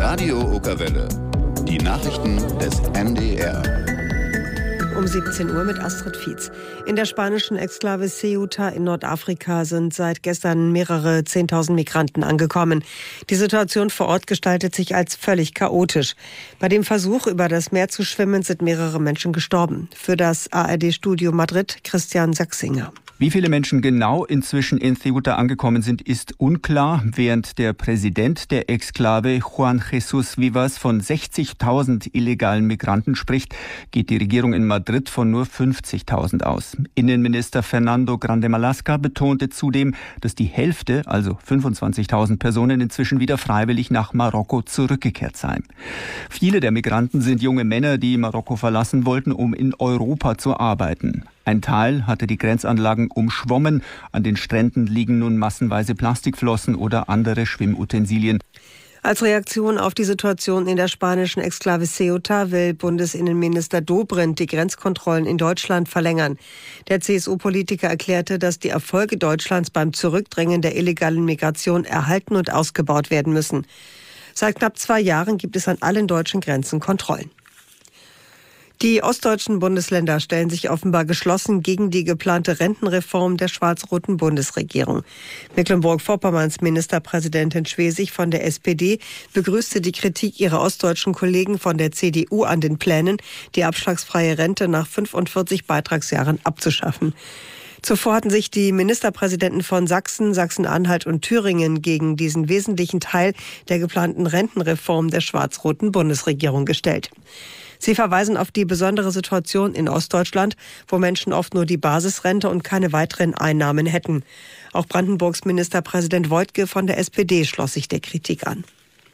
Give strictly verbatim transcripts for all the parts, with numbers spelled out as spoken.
Radio Okerwelle. Die Nachrichten des M D R. Um siebzehn Uhr mit Astrid Fietz. In der spanischen Exklave Ceuta in Nordafrika sind seit gestern mehrere Zehntausend Migranten angekommen. Die Situation vor Ort gestaltet sich als völlig chaotisch. Bei dem Versuch, über das Meer zu schwimmen, sind mehrere Menschen gestorben. Für das A R D-Studio Madrid Christian Sachsinger. Wie viele Menschen genau inzwischen in Ceuta angekommen sind, ist unklar. Während der Präsident der Exklave, Juan Jesús Vivas, von sechzigtausend illegalen Migranten spricht, geht die Regierung in Madrid von nur fünfzigtausend aus. Innenminister Fernando Grande Marlaska betonte zudem, dass die Hälfte, also fünfundzwanzigtausend Personen, inzwischen wieder freiwillig nach Marokko zurückgekehrt seien. Viele der Migranten sind junge Männer, die Marokko verlassen wollten, um in Europa zu arbeiten. Ein Teil hatte die Grenzanlagen umschwommen. An den Stränden liegen nun massenweise Plastikflossen oder andere Schwimmutensilien. Als Reaktion auf die Situation in der spanischen Exklave Ceuta will Bundesinnenminister Dobrindt die Grenzkontrollen in Deutschland verlängern. Der C S U-Politiker erklärte, dass die Erfolge Deutschlands beim Zurückdrängen der illegalen Migration erhalten und ausgebaut werden müssen. Seit knapp zwei Jahren gibt es an allen deutschen Grenzen Kontrollen. Die ostdeutschen Bundesländer stellen sich offenbar geschlossen gegen die geplante Rentenreform der schwarz-roten Bundesregierung. Mecklenburg-Vorpommerns Ministerpräsidentin Schwesig von der S P D begrüßte die Kritik ihrer ostdeutschen Kollegen von der C D U an den Plänen, die abschlagsfreie Rente nach fünfundvierzig Beitragsjahren abzuschaffen. Zuvor hatten sich die Ministerpräsidenten von Sachsen, Sachsen-Anhalt und Thüringen gegen diesen wesentlichen Teil der geplanten Rentenreform der schwarz-roten Bundesregierung gestellt. Sie verweisen auf die besondere Situation in Ostdeutschland, wo Menschen oft nur die Basisrente und keine weiteren Einnahmen hätten. Auch Brandenburgs Ministerpräsident Woidke von der S P D schloss sich der Kritik an.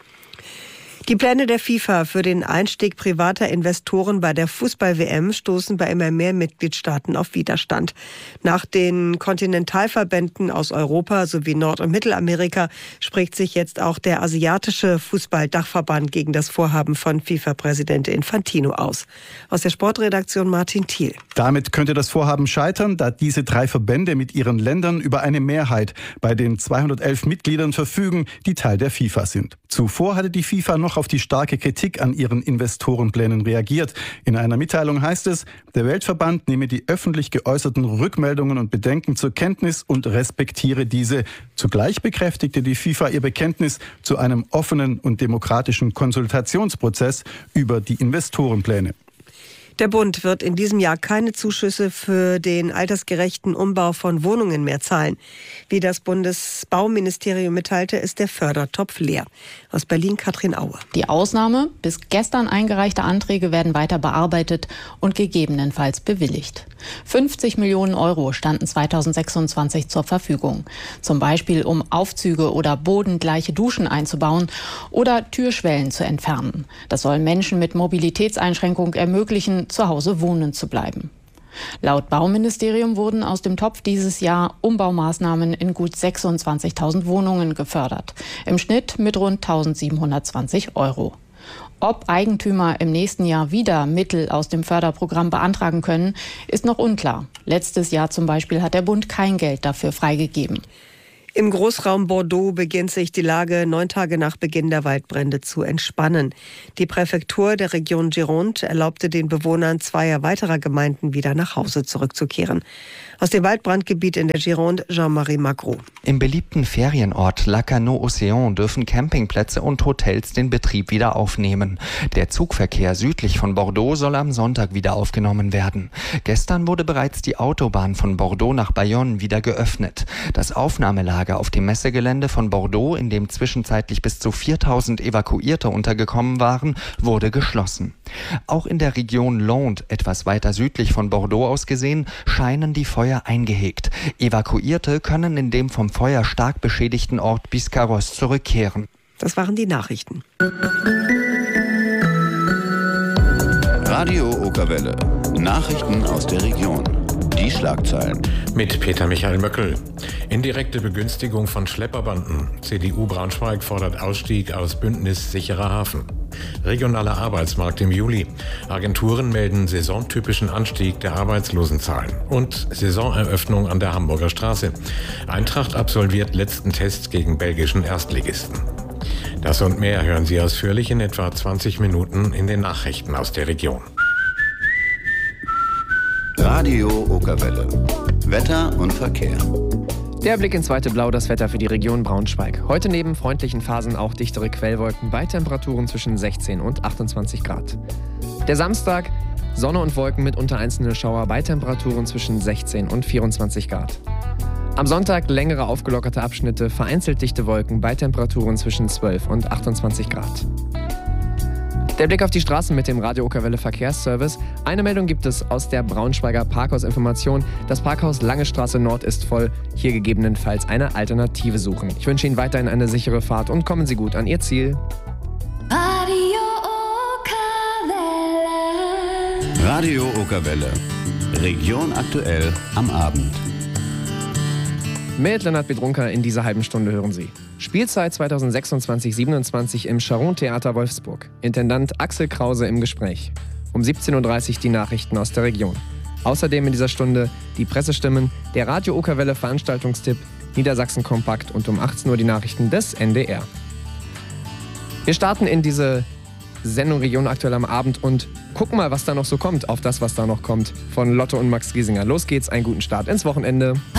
Die Pläne der FIFA für den Einstieg privater Investoren bei der Fußball-W M stoßen bei immer mehr Mitgliedstaaten auf Widerstand. Nach den Kontinentalverbänden aus Europa sowie Nord- und Mittelamerika spricht sich jetzt auch der asiatische Fußball-Dachverband gegen das Vorhaben von FIFA-Präsident Infantino aus. Aus der Sportredaktion Martin Thiel. Damit könnte das Vorhaben scheitern, da diese drei Verbände mit ihren Ländern über eine Mehrheit bei den zweihundertelf Mitgliedern verfügen, die Teil der FIFA sind. Zuvor hatte die FIFA noch auf die starke Kritik an ihren Investorenplänen reagiert. In einer Mitteilung heißt es, der Weltverband nehme die öffentlich geäußerten Rückmeldungen und Bedenken zur Kenntnis und respektiere diese. Zugleich bekräftigte die FIFA ihr Bekenntnis zu einem offenen und demokratischen Konsultationsprozess über die Investorenpläne. Der Bund wird in diesem Jahr keine Zuschüsse für den altersgerechten Umbau von Wohnungen mehr zahlen. Wie das Bundesbauministerium mitteilte, ist der Fördertopf leer. Aus Berlin Katrin Aue. Die Ausnahme: bis gestern eingereichte Anträge werden weiter bearbeitet und gegebenenfalls bewilligt. fünfzig Millionen Euro standen zweitausendsechsundzwanzig zur Verfügung. Zum Beispiel, um Aufzüge oder bodengleiche Duschen einzubauen oder Türschwellen zu entfernen. Das soll Menschen mit Mobilitätseinschränkung ermöglichen, zu Hause wohnen zu bleiben. Laut Bauministerium wurden aus dem Topf dieses Jahr Umbaumaßnahmen in gut sechsundzwanzigtausend Wohnungen gefördert. Im Schnitt mit rund eintausendsiebenhundertzwanzig Euro. Ob Eigentümer im nächsten Jahr wieder Mittel aus dem Förderprogramm beantragen können, ist noch unklar. Letztes Jahr zum Beispiel hat der Bund kein Geld dafür freigegeben. Im Großraum Bordeaux beginnt sich die Lage neun Tage nach Beginn der Waldbrände zu entspannen. Die Präfektur der Region Gironde erlaubte den Bewohnern zweier weiterer Gemeinden wieder nach Hause zurückzukehren. Aus dem Waldbrandgebiet in der Gironde, Jean-Marie Magro. Im beliebten Ferienort Lacanau-Océan dürfen Campingplätze und Hotels den Betrieb wieder aufnehmen. Der Zugverkehr südlich von Bordeaux soll am Sonntag wieder aufgenommen werden. Gestern wurde bereits die Autobahn von Bordeaux nach Bayonne wieder geöffnet. Das Aufnahmelager auf dem Messegelände von Bordeaux, in dem zwischenzeitlich bis zu viertausend Evakuierte untergekommen waren, wurde geschlossen. Auch in der Region Landes, etwas weiter südlich von Bordeaux aus gesehen, scheinen die Feuer eingehegt. Evakuierte können in dem vom Feuer stark beschädigten Ort Biscarrosse zurückkehren. Das waren die Nachrichten. Radio Okerwelle. Nachrichten aus der Region. Die Schlagzeilen. Mit Peter Michael Möckel. Indirekte Begünstigung von Schlepperbanden. C D U Braunschweig fordert Ausstieg aus Bündnis Sicherer Hafen. Regionaler Arbeitsmarkt im Juli. Agenturen melden saisontypischen Anstieg der Arbeitslosenzahlen. Und Saisoneröffnung an der Hamburger Straße. Eintracht absolviert letzten Test gegen belgischen Erstligisten. Das und mehr hören Sie ausführlich in etwa zwanzig Minuten in den Nachrichten aus der Region. Radio Okerwelle. Wetter und Verkehr. Der Blick ins weite Blau, das Wetter für die Region Braunschweig. Heute neben freundlichen Phasen auch dichtere Quellwolken bei Temperaturen zwischen sechzehn und achtundzwanzig Grad. Der Samstag, Sonne und Wolken mit unter einzelne Schauer bei Temperaturen zwischen sechzehn und vierundzwanzig Grad. Am Sonntag längere aufgelockerte Abschnitte, vereinzelt dichte Wolken bei Temperaturen zwischen zwölf und achtundzwanzig Grad. Der Blick auf die Straßen mit dem Radio Okerwelle Verkehrsservice. Eine Meldung gibt es aus der Braunschweiger Parkhausinformation. Das Parkhaus Lange Straße Nord ist voll. Hier gegebenenfalls eine Alternative suchen. Ich wünsche Ihnen weiterhin eine sichere Fahrt und kommen Sie gut an Ihr Ziel. Radio Okerwelle. Radio Okerwelle. Region aktuell am Abend. Mit Lennart Bedrunker in dieser halben Stunde hören Sie. Spielzeit zweitausendsechsundzwanzig siebenundzwanzig im Charon Theater Wolfsburg. Intendant Axel Krause im Gespräch. Um siebzehn Uhr dreißig die Nachrichten aus der Region. Außerdem in dieser Stunde die Pressestimmen, der Radio Okerwelle Veranstaltungstipp, Niedersachsen Kompakt und um achtzehn Uhr die Nachrichten des N D R. Wir starten in diese Sendung Region aktuell am Abend und gucken mal, was da noch so kommt, auf das, was da noch kommt, von Lotte und Max Giesinger. Los geht's, einen guten Start ins Wochenende.